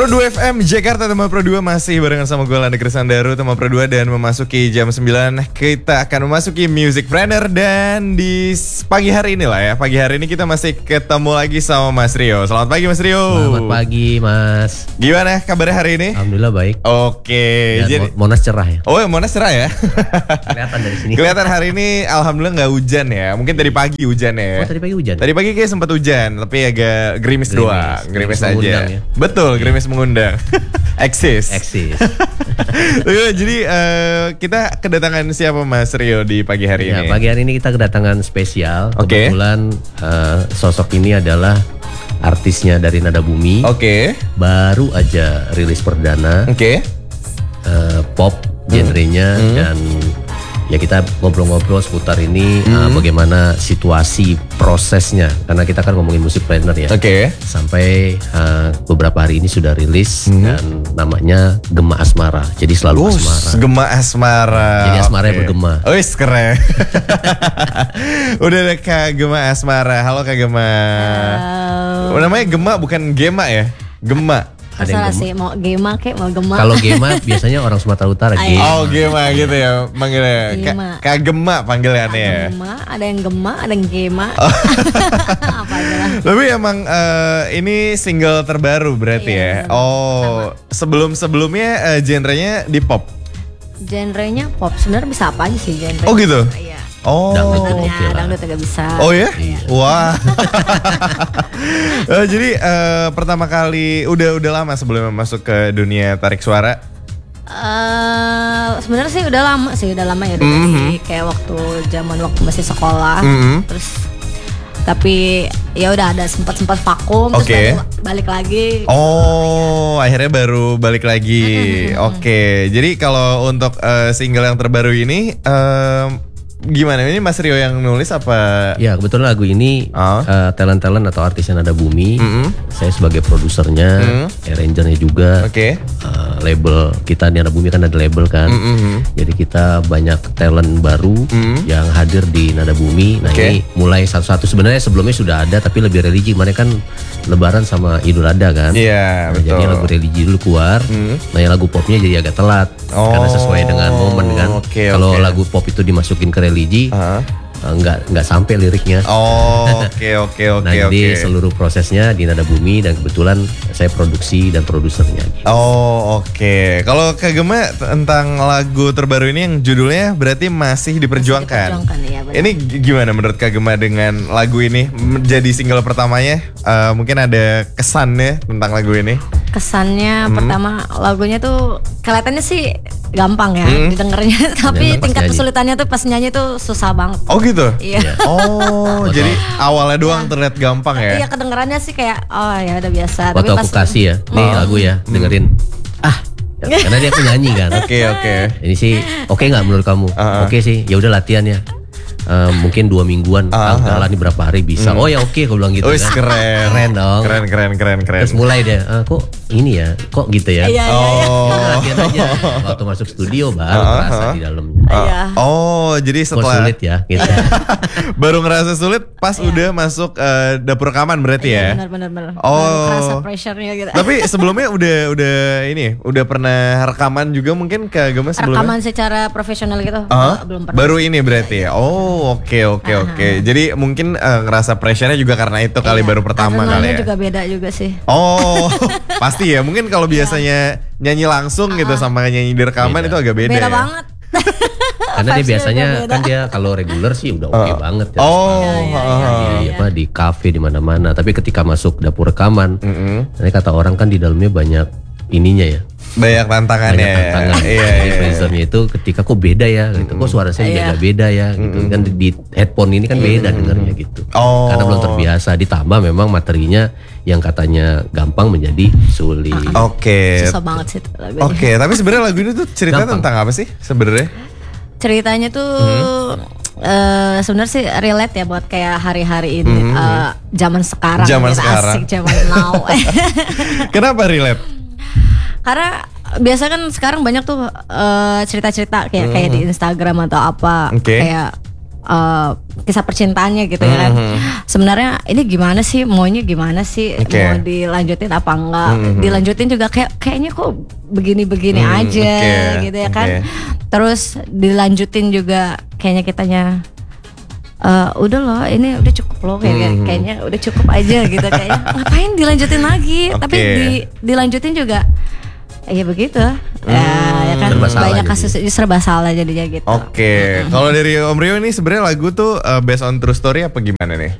Pro 2 FM Jakarta, teman Pro 2 masih barengan sama gue Landa Krisandaru, teman Pro 2, dan memasuki jam 9 kita akan memasuki Music Planner. Dan di pagi hari ini lah ya, pagi hari ini kita masih ketemu lagi sama Mas Rio. Selamat pagi Mas Rio. Selamat pagi Mas. Gimana kabarnya hari ini? Alhamdulillah baik. Oke. Ya, jadi Monas cerah ya. Oh, Monas cerah ya. Kelihatan dari sini. Kelihatan hari ini alhamdulillah nggak hujan ya. Mungkin tadi pagi hujan ya. Oh, tadi pagi hujan. Tadi pagi kayak sempat hujan, tapi agak gerimis doang. Gerimis aja. Ya? Betul, gerimis mengundang. Eksis. Jadi kita kedatangan siapa Mas Rio di pagi hari ini? Pagi hari ini kita kedatangan spesial. Okay. Kebetulan sosok ini adalah artisnya dari Nada Bumi. Oke. Baru aja rilis perdana. Oke. Pop genrenya dan ya kita ngobrol-ngobrol seputar ini bagaimana situasi prosesnya, karena kita kan ngomongin musik planner ya. Oke. Sampai beberapa hari ini sudah rilis dan namanya Gema Asmara. Jadi selalu asmara. Gema Asmara. Jadi asmara yang bergema. Wis keren. Udah ada Kak Gema Asmara. Halo Kak Gema. Halo. Namanya Gema bukan Gema ya? Gema. Ada yang Salah sih, mau Gema kayak mau Gema. Kalau Gema biasanya orang Sumatera Utara. Oh Gema gitu ya manggilnya. Kak Gema panggilannya ya. Gema, ada yang Gema, ada yang Gema. Apa aja lah. Tapi emang ini single terbaru berarti ya. Oh, sebelumnya genrenya di pop. Genrenya pop, sebenarnya bisa apa aja sih genre. Oh gitu. Iya. Oh. Dangdut juga bisa. Oh ya? Wah. Jadi pertama kali udah lama sebelum masuk ke dunia tarik suara. Sebenarnya sih udah lama ya dari kayak waktu masih sekolah. Terus tapi ya udah ada sempat vakum terus baru balik lagi. Oh, akhirnya baru balik lagi. Oke. Jadi kalau untuk single yang terbaru ini gimana? Ini Mas Rio yang nulis apa? Ya kebetulan lagu ini talent atau artisnya Nada Bumi. Saya sebagai produsernya, arrangernya juga. Oke. Label kita di Nada Bumi kan ada label kan. Jadi kita banyak talent baru yang hadir di Nada Bumi. Nah ini mulai satu-satu. Sebenarnya sebelumnya sudah ada tapi lebih religi. Kemarin kan Lebaran sama Idul Adha kan. Iya, betul. Jadi lagu religi dulu keluar. Nah yang lagu popnya jadi agak telat karena sesuai dengan momen kan. Kalau lagu pop itu dimasukin ke religi, nggak sampai liriknya. Oke. Nah jadi seluruh prosesnya di Nada Bumi dan kebetulan saya produksi dan produsernya. Gitu. Oke. Kalau Kak Gema tentang lagu terbaru ini yang judulnya berarti masih diperjuangkan. Iya, ini gimana menurut Kak Gema dengan lagu ini menjadi single pertamanya? Mungkin ada kesannya tentang lagu ini? Kesannya pertama lagunya tuh kelihatannya sih gampang ya didengarnya, tapi tingkat kesulitannya tuh pas nyanyi tuh susah banget. Oh gitu? Iya. Oh, jadi awalnya doang terlihat gampang ya? Iya, kedengarannya sih kayak ya udah biasa. Waktu tapi aku kasih ya, nih lagu ya, dengerin. Karena dia penyanyi kan. Oke. Ini sih oke nggak menurut kamu? Oke sih, ya udah latihan ya. Mungkin 2 mingguan, jalan nih berapa hari bisa. Oh ya oke, aku bilang gitu. Keren dong. Keren. Terus mulai deh, kok ini ya, kok gitu ya. Latihan aja. Waktu masuk studio baru terasa di dalamnya. Jadi setelah kok sulit ya gitu. Baru ngerasa sulit pas udah masuk dapur rekaman berarti ya. Benar. Baru kerasa pressure-nya gitu. Tapi sebelumnya udah pernah rekaman juga mungkin ke Gema sebelumnya? Rekaman secara profesional gitu belum pernah. Baru ini berarti ya. Oke. Jadi mungkin ngerasa pressure-nya juga karena itu kali baru pertama kali ya. Juga beda juga sih. Pasti ya. Mungkin kalau biasanya nyanyi langsung gitu sama nyanyi di rekaman itu agak beda. Beda ya? banget. Karena dia biasanya kan dia kalau reguler sih udah oke banget ya. Di kafe di mana-mana. Tapi ketika masuk dapur rekaman, nanti kata orang kan di dalamnya banyak ininya ya. Banyak tantangannya. Iya. Produsernya itu ketika kok beda ya gitu. Kok suara saya agak beda ya gitu. Kan di headphone ini kan beda dengarnya gitu. Karena belum terbiasa, ditambah memang materinya yang katanya gampang menjadi sulit. Susah banget sih lagunya. Tapi sebenarnya lagu ini tuh ceritanya tentang apa sih sebenarnya? Ceritanya tuh sebenarnya sih relate ya buat kayak hari-hari ini, zaman sekarang. Asik zaman now. Kenapa relate? Karena biasa kan sekarang banyak tuh cerita-cerita kayak di Instagram atau apa, kayak kisah percintaannya gitu ya kan. Sebenarnya ini gimana sih, maunya gimana sih, mau dilanjutin apa enggak? Dilanjutin juga kayaknya kok begini-begini aja gitu ya kan. Terus dilanjutin juga kayaknya kitanya udah loh, ini udah cukup loh kayaknya udah cukup aja gitu kayaknya. Ngapain dilanjutin lagi? Tapi dilanjutin juga ya begitu. Ya kan banyak kasus serba salah jadinya gitu. Kalau dari Om Rio ini sebenarnya lagu tuh based on true story apa gimana nih?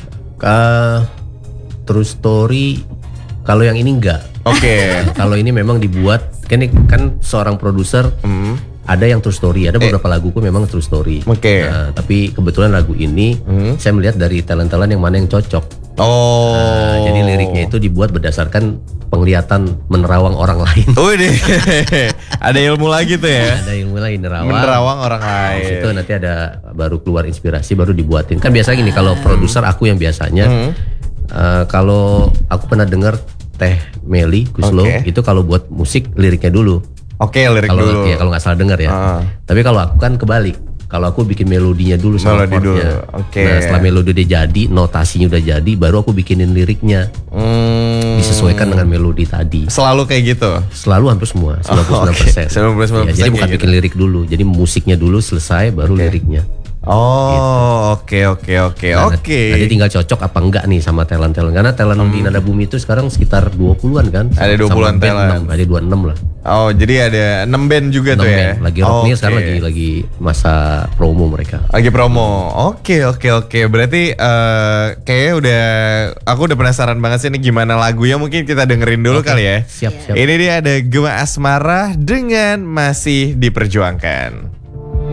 True story. Kalau yang ini enggak. Kalau ini memang dibuat kan seorang produser. Ada yang true story, ada beberapa laguku memang true story. Tapi kebetulan lagu ini saya melihat dari talent-talent yang mana yang cocok. Jadi liriknya itu dibuat berdasarkan penglihatan menerawang orang lain. Ada ilmu lagi tuh ya? Ada ilmu lagi menerawang orang lain. Itu nanti ada baru keluar inspirasi, baru dibuatin. Kan biasanya gini, kalau produser aku yang biasanya, kalau aku pernah dengar Teh Meli Kuslo itu kalau buat musik liriknya dulu. Lirik dulu. Ya, kalau nggak salah dengar ya. Tapi kalau aku kan kebalik. Kalau aku bikin melodinya dulu sama chordnya. Nah setelah melodi udah jadi, notasinya udah jadi, baru aku bikinin liriknya. Disesuaikan dengan melodi tadi. Selalu kayak gitu? Selalu hampir semua, 99%. 99% ya, jadi bukan bikin lirik dulu. Jadi musiknya dulu selesai, baru liriknya. Oke. Jadi tinggal cocok apa enggak nih sama talent-talent. Karena talent di Nada Bumi itu sekarang sekitar 20-an kan. Ada 20-an talent. Ada 26 lah. Jadi ada 6 band juga 6 tuh ya. Lagi rock nih sekarang lagi masa promo mereka. Lagi promo. Oke. Berarti kayaknya aku udah penasaran banget sih ini gimana lagunya, mungkin kita dengerin dulu kali ya. Siap. Ini dia ada Gema Asmara dengan Masih Diperjuangkan.